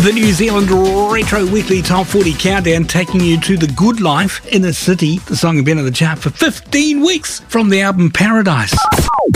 The New Zealand Retro Weekly Top 40 Countdown, taking you to The Good Life, Inner City. The song had been in the chart for 15 weeks from the album Paradise.